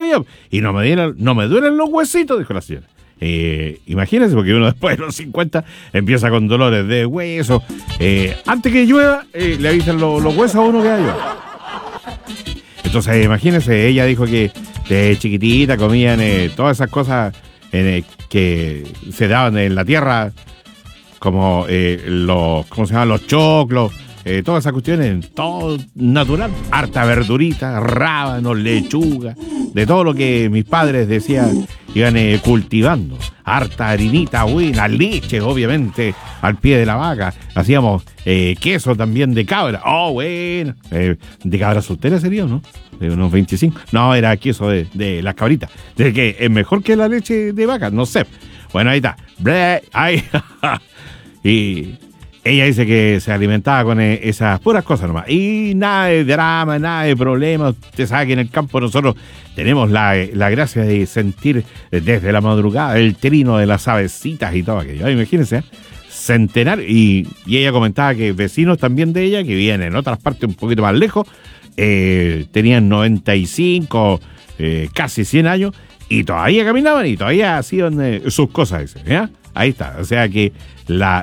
todavía. Y no me duelen los huesitos, dijo la señora. Imagínense, porque uno después de los 50 empieza con dolores de hueso. Antes que llueva, le avisan los huesos a uno que hay. Entonces, imagínense, ella dijo que de chiquitita comían todas esas cosas que se daban en la tierra, como ¿cómo se llaman? Los choclos, todas esas cuestiones, todo natural, harta verdurita, rábanos, lechuga, de todo lo que mis padres decían iban cultivando, harta harinita buena, leche obviamente al pie de la vaca, hacíamos queso también de cabra, bueno, de cabra soltera sería, ¿no? De unos 25, no, era queso de las cabritas, de que es mejor que la leche de vaca, no sé, bueno, ahí está, ahí, y ella dice que se alimentaba con esas puras cosas nomás. Y nada de drama, nada de problema. Usted sabe que en el campo nosotros tenemos la gracia de sentir desde la madrugada el trino de las avecitas y todo aquello. Imagínense, centenar. Y ella comentaba que vecinos también de ella, que viven en otras partes un poquito más lejos, tenían 95, casi 100 años, y todavía caminaban y todavía hacían sus cosas. ¿Ya? Ahí está. O sea que la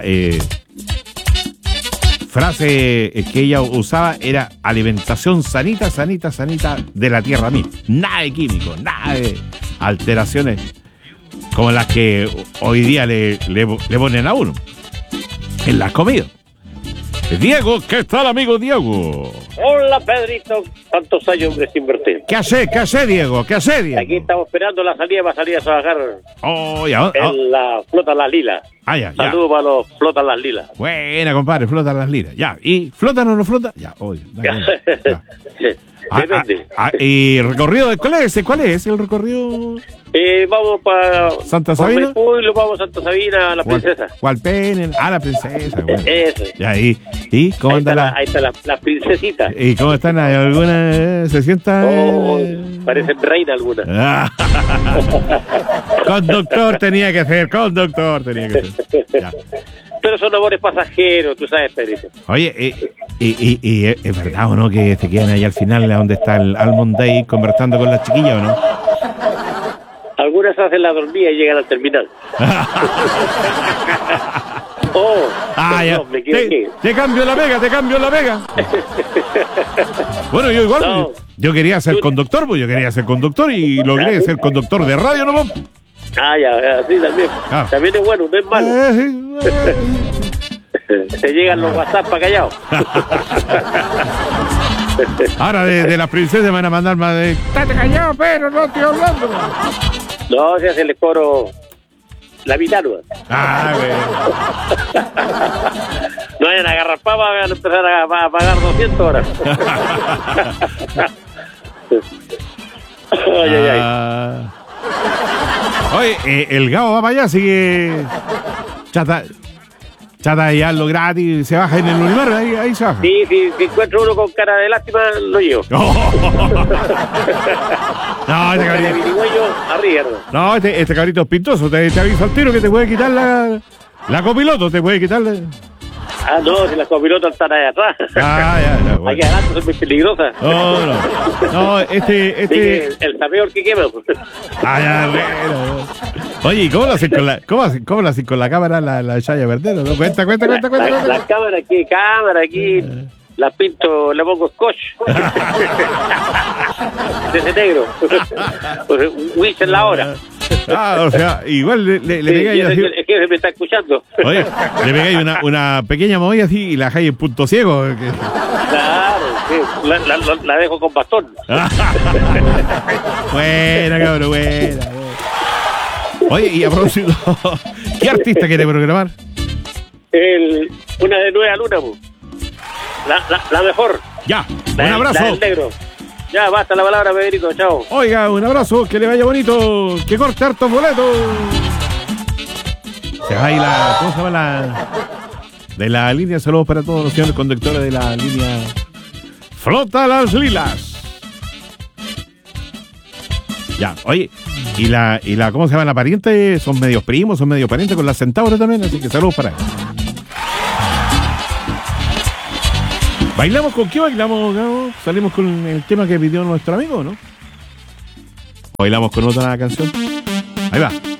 frase que ella usaba era alimentación sanita, sanita, sanita de la tierra misma. Nada de químicos, nada de alteraciones como las que hoy día le ponen a uno en las comidas. Diego, ¿qué tal, amigo Diego? Hola, Pedrito. Tantos años, hombre, sin verte. ¿Qué hace, Diego? ¿Qué hace, Diego? Aquí estamos esperando la salida para salir a trabajar en la Flota Las Lilas. Ya. Saludos para los Flotas Las Lilas. Buena, compadre, flotan las liras. Ya, ¿y flotan o no flotan? Ya, hoy. Depende. ¿Y recorrido de cuál es el recorrido? Vamos para Santa Sabina. Lo vamos a Santa Sabina, a la princesa. Hualpén, la princesa. Bueno. Eso. Ya, ¿y cómo anda ahí está la princesita. ¿Y cómo están? ¿Alguna se sienta? Parecen reina alguna. Conductor tenía que ser. Ya. Pero son amores pasajeros, tú sabes, Pedrito. Oye, y es verdad o no que se quedan ahí al final donde está el Almond Day conversando con las chiquillas, ¿o no? Algunas hacen la dormida y llegan al terminal. Ya. Me equivoqué. Te cambio la pega. Bueno, yo igual, no. yo quería ser conductor, y logré ser conductor de radio, ¿no? Ya, sí, también. También es bueno, no es malo. Te llegan los WhatsApp para callado. Ahora de las princesas me van a mandar más de... ¡Estate callado, pero no estoy hablando! No, se hace el coro... La mitad, ¿no? No vayan a agarrar pava, van a empezar a pagar 200 horas. Ay. Oye, el Gabo va para allá, así que... Chata ya lo gratis, se baja en el Unimar, ahí se baja. Sí, si encuentro uno con cara de lástima, lo llevo. No, este cabrito. No, este cabrito es pintoso, te aviso al tiro que te puede quitar la copiloto, te puede quitar la... No, si las copilotas están ahí atrás. Ya, bueno. Aquí adelante son muy peligrosas. No, este... El sapeor que quema. Bueno. Oye, ¿y cómo lo hacen con la cámara la Chaya Verdero? ¿No? Cuenta. La cámara aquí. La pinto, le pongo scotch. De ese negro. Un wish en la hora. O sea, igual le pegáis así. El jefe me está escuchando. Oye, le pegáis una pequeña movida así y la dejáis en punto ciego. Claro, sí. La dejo con bastón. Buena, cabrón, buena. Oye, y a propósito, ¿qué artista quiere programar? Una de Nueva Luna, pues. La mejor. Ya, un abrazo. La del negro. Ya, basta la palabra, Pedrito, chao. Oiga, un abrazo, que le vaya bonito, que corte hartos boletos. Se va ahí ¿cómo se llama de la línea? Saludos para todos los señores conductores de la línea Flota Las Lilas. Ya, oye, y la ¿cómo se llama? La pariente, son medios primos, son medio parientes con la Centauro también, así que saludos para él. ¿Bailamos con qué bailamos, Gabo? ¿Salimos con el tema que pidió nuestro amigo, no? Bailamos con otra canción. Ahí va.